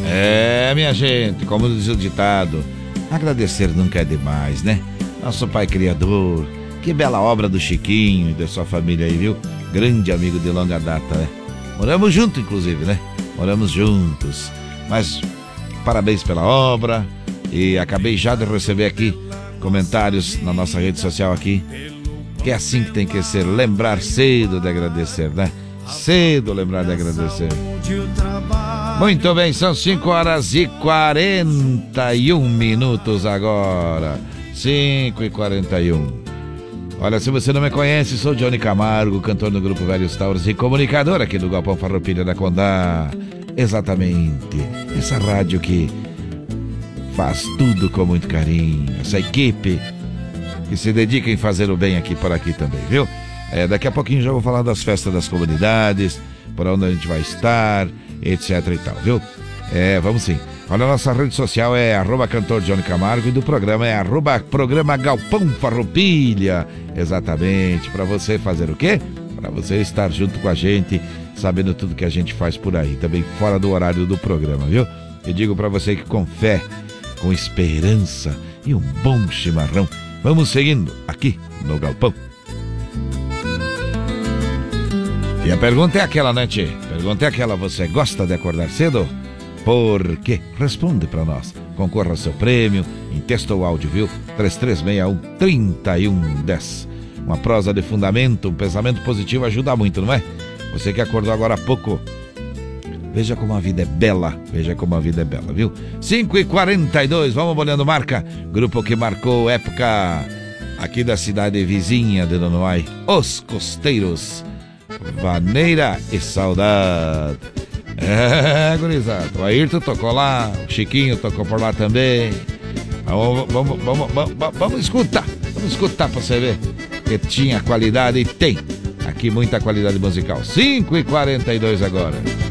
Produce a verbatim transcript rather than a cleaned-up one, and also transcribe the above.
É, minha gente, como diz o ditado, agradecer nunca é demais, né? Nosso pai criador, que bela obra do Chiquinho e da sua família aí, viu? Grande amigo de longa data, né? Moramos juntos, inclusive, né? Moramos juntos. Mas parabéns pela obra. E acabei já de receber aqui comentários na nossa rede social aqui, que é assim que tem que ser, lembrar cedo de agradecer, né? Cedo lembrar de agradecer. Muito bem, são cinco horas e quarenta e um minutos agora. cinco e quarenta e um. Olha, se você não me conhece, sou Johnny Camargo, cantor do Grupo Velhos Tauros e comunicador aqui do Galpão Farroupilha da Condá. Exatamente, essa rádio que faz tudo com muito carinho, essa equipe que se dedica em fazer o bem aqui por aqui também, viu? É, daqui a pouquinho já vou falar das festas das comunidades, por onde a gente vai estar, etc e tal, viu? É, vamos sim. Olha, a nossa rede social é arroba cantor Johnny Camargo e do programa é arroba programa Galpão Farroupilha. Exatamente, para você fazer o quê? Para você estar junto com a gente, sabendo tudo que a gente faz por aí, também fora do horário do programa, viu? Eu digo para você que com fé, com esperança e um bom chimarrão, vamos seguindo aqui no Galpão. E a pergunta é aquela, né, tchê? A pergunta é aquela, você gosta de acordar cedo? Por quê? Responde pra nós. Concorra ao seu prêmio, em texto ou áudio, viu? três três seis um, três um um zero. Uma prosa de fundamento, um pensamento positivo ajuda muito, não é? Você que acordou agora há pouco, veja como a vida é bela, veja como a vida é bela, viu? cinco e quarenta e dois, vamos olhando marca. Grupo que marcou época aqui da cidade vizinha de Nonoai, Os Costeiros, Vaneira e Saudade. É, gurizada, o Ayrton tocou lá, o Chiquinho tocou por lá também. Vamos, vamos, vamos, vamos, vamos escutar, vamos escutar pra você ver que tinha qualidade e tem aqui muita qualidade musical. cinco e quarenta e dois agora.